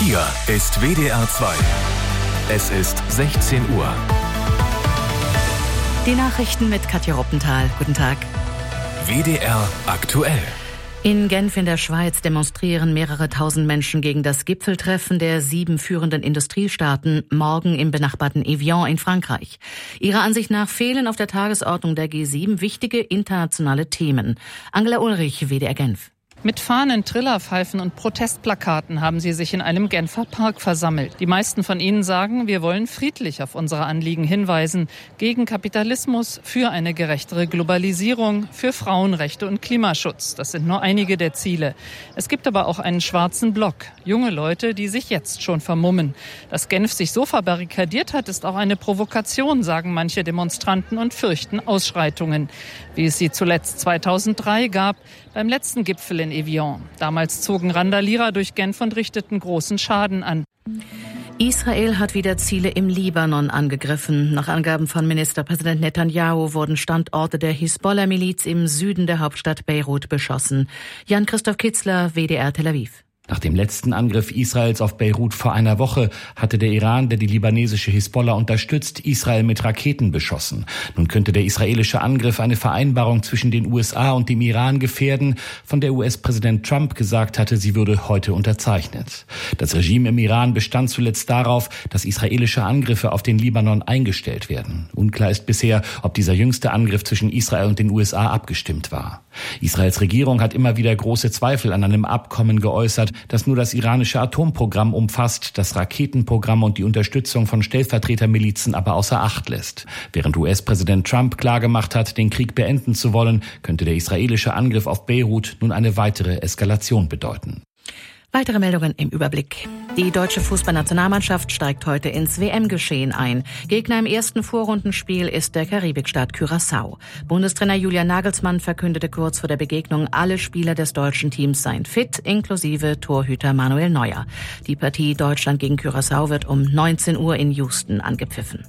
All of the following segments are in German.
Hier ist WDR 2. Es ist 16 Uhr. Die Nachrichten mit Katja Ruppenthal. Guten Tag. WDR aktuell. In Genf in der Schweiz demonstrieren mehrere tausend Menschen gegen das Gipfeltreffen der 7 führenden Industriestaaten morgen im benachbarten Evian in Frankreich. Ihrer Ansicht nach fehlen auf der Tagesordnung der G7 wichtige internationale Themen. Angela Ulrich, WDR Genf. Mit Fahnen, Trillerpfeifen und Protestplakaten haben sie sich in einem Genfer Park versammelt. Die meisten von ihnen sagen, wir wollen friedlich auf unsere Anliegen hinweisen. Gegen Kapitalismus, für eine gerechtere Globalisierung, für Frauenrechte und Klimaschutz. Das sind nur einige der Ziele. Es gibt aber auch einen schwarzen Block. Junge Leute, die sich jetzt schon vermummen. Dass Genf sich so verbarrikadiert hat, ist auch eine Provokation, sagen manche Demonstranten und fürchten Ausschreitungen. Wie es sie zuletzt 2003 gab, beim letzten Gipfel in Evian. Damals zogen Randalierer durch Genf und richteten großen Schaden an. Israel hat wieder Ziele im Libanon angegriffen. Nach Angaben von Ministerpräsident Netanyahu wurden Standorte der Hisbollah-Miliz im Süden der Hauptstadt Beirut beschossen. Jan-Christoph Kitzler, WDR Tel Aviv. Nach dem letzten Angriff Israels auf Beirut vor einer Woche hatte der Iran, der die libanesische Hisbollah unterstützt, Israel mit Raketen beschossen. Nun könnte der israelische Angriff eine Vereinbarung zwischen den USA und dem Iran gefährden, von der US-Präsident Trump gesagt hatte, sie würde heute unterzeichnet. Das Regime im Iran bestand zuletzt darauf, dass israelische Angriffe auf den Libanon eingestellt werden. Unklar ist bisher, ob dieser jüngste Angriff zwischen Israel und den USA abgestimmt war. Israels Regierung hat immer wieder große Zweifel an einem Abkommen geäußert, das nur das iranische Atomprogramm umfasst, das Raketenprogramm und die Unterstützung von Stellvertretermilizen aber außer Acht lässt. Während US-Präsident Trump klargemacht hat, den Krieg beenden zu wollen, könnte der israelische Angriff auf Beirut nun eine weitere Eskalation bedeuten. Weitere Meldungen im Überblick. Die deutsche Fußballnationalmannschaft steigt heute ins WM-Geschehen ein. Gegner im ersten Vorrundenspiel ist der Karibikstaat Curaçao. Bundestrainer Julian Nagelsmann verkündete kurz vor der Begegnung, alle Spieler des deutschen Teams seien fit, inklusive Torhüter Manuel Neuer. Die Partie Deutschland gegen Curaçao wird um 19 Uhr in Houston angepfiffen.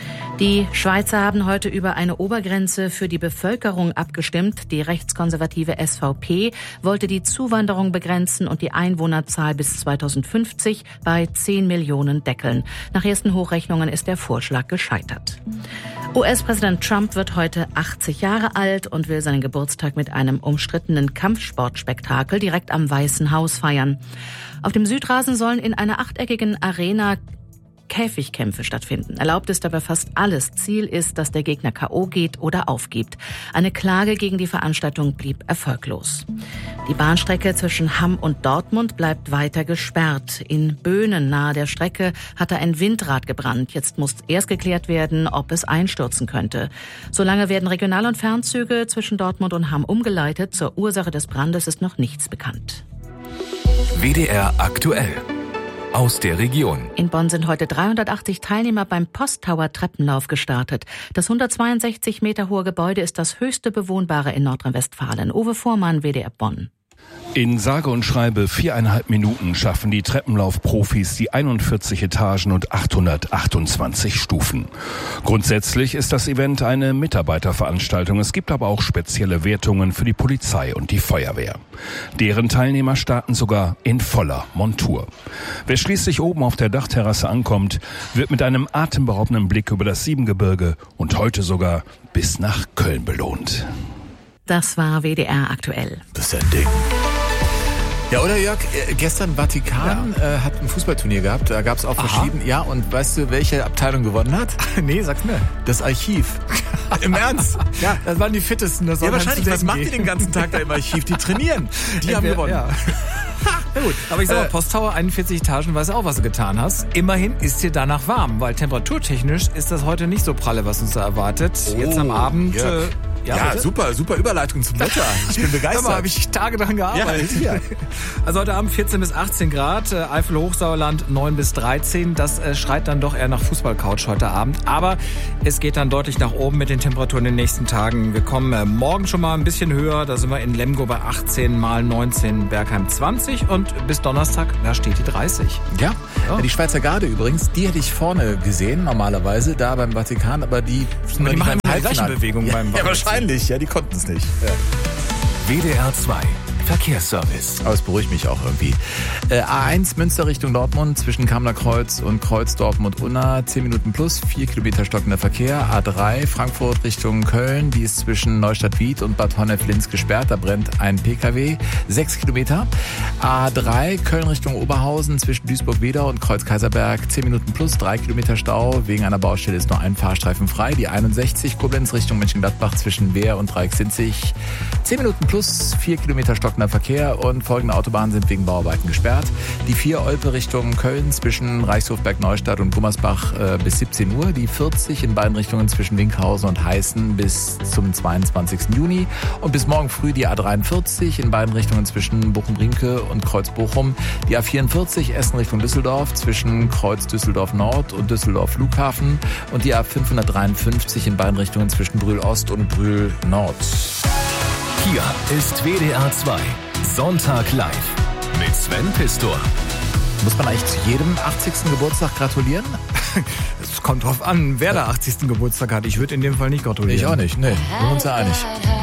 Die Schweizer haben heute über eine Obergrenze für die Bevölkerung abgestimmt. Die rechtskonservative SVP wollte die Zuwanderung begrenzen und die Einwohnerzahl bis 2050 bei 10 Millionen deckeln. Nach ersten Hochrechnungen ist der Vorschlag gescheitert. US-Präsident Trump wird heute 80 Jahre alt und will seinen Geburtstag mit einem umstrittenen Kampfsportspektakel direkt am Weißen Haus feiern. Auf dem Südrasen sollen in einer achteckigen Arena Käfigkämpfe stattfinden. Erlaubt ist aber fast alles. Ziel ist, dass der Gegner K.O. geht oder aufgibt. Eine Klage gegen die Veranstaltung blieb erfolglos. Die Bahnstrecke zwischen Hamm und Dortmund bleibt weiter gesperrt. In Böhnen nahe der Strecke hatte ein Windrad gebrannt. Jetzt muss erst geklärt werden, ob es einstürzen könnte. Solange werden Regional- und Fernzüge zwischen Dortmund und Hamm umgeleitet. Zur Ursache des Brandes ist noch nichts bekannt. WDR aktuell. Aus der Region. In Bonn sind heute 380 Teilnehmer beim Posttower Treppenlauf gestartet. Das 162 Meter hohe Gebäude ist das höchste bewohnbare in Nordrhein-Westfalen. Uwe Vormann, WDR Bonn. In sage und schreibe 4,5 Minuten schaffen die Treppenlaufprofis die 41 Etagen und 828 Stufen. Grundsätzlich ist das Event eine Mitarbeiterveranstaltung. Es gibt aber auch spezielle Wertungen für die Polizei und die Feuerwehr. Deren Teilnehmer starten sogar in voller Montur. Wer schließlich oben auf der Dachterrasse ankommt, wird mit einem atemberaubenden Blick über das Siebengebirge und heute sogar bis nach Köln belohnt. Das war WDR aktuell. Das ist ja ein Ding. Ja, oder Jörg, gestern Vatikan hat ein Fußballturnier gehabt, da gab es auch verschiedene. Ja, und weißt du, welche Abteilung gewonnen hat? Nee, sag's mir. Das Archiv. Im Ernst? Ja, das waren die Fittesten. Das ja, wahrscheinlich. Was machen die den ganzen Tag da im Archiv? Die trainieren. Die haben gewonnen. Ja. Na gut, aber ich sag mal, Posttower, 41 Etagen, weißt du auch, was du getan hast. Immerhin ist dir danach warm, weil temperaturtechnisch ist das heute nicht so pralle, was uns da erwartet. Jetzt am Abend... Ja, super Überleitung zum Wetter. Ich bin begeistert. Da habe ich Tage dran gearbeitet. Ja. Also heute Abend 14 bis 18 Grad, Eifel-Hochsauerland 9 bis 13. Das schreit dann doch eher nach Fußballcouch heute Abend. Aber es geht dann deutlich nach oben mit den Temperaturen in den nächsten Tagen. Wir kommen morgen schon mal ein bisschen höher. Da sind wir in Lemgo bei 18 mal 19, Bergheim 20. Und bis Donnerstag, da steht die 30. Ja, die Schweizer Garde übrigens, die hätte ich vorne gesehen normalerweise, da beim Vatikan. Aber die sind die machen eine Bewegung beim Vatikan. Ja, wahrscheinlich. Ja, die konnten es nicht. Ja. WDR 2 Verkehrsservice. Aber es beruhigt mich auch irgendwie. A1 Münster Richtung Dortmund zwischen Kamener Kreuz und Kreuz Dortmund-Unna 10 Minuten plus, 4 Kilometer stockender Verkehr. A3 Frankfurt Richtung Köln, die ist zwischen Neustadt-Wied und Bad Honnef-Linz gesperrt. Da brennt ein PKW, 6 Kilometer. A3 Köln Richtung Oberhausen zwischen Duisburg-Wedau und Kreuz-Kaiserberg 10 Minuten plus, 3 Kilometer Stau. Wegen einer Baustelle ist nur ein Fahrstreifen frei. Die 61 Koblenz Richtung Mönchengladbach zwischen Wehr und Dreiecksinzig 10 Minuten plus, 4 Kilometer stockender Verkehr und folgende Autobahnen sind wegen Bauarbeiten gesperrt. Die 4 Olpe Richtung Köln zwischen Reichshofberg-Neustadt und Gummersbach bis 17 Uhr. Die 40 in beiden Richtungen zwischen Winkhausen und Heißen bis zum 22. Juni. Und bis morgen früh die A43 in beiden Richtungen zwischen Bochum-Brinke und Kreuz-Bochum. Die A44 Essen Richtung Düsseldorf zwischen Kreuz Düsseldorf-Nord und Düsseldorf-Flughafen. Und die A553 in beiden Richtungen zwischen Brühl-Ost und Brühl-Nord. Hier ist WDR 2. Sonntag live mit Sven Pistor. Muss man eigentlich zu jedem 80. Geburtstag gratulieren? Es kommt drauf an, wer der 80. Geburtstag hat. Ich würde in dem Fall nicht gratulieren. Ich auch nicht, nee. Wir sind uns ja einig.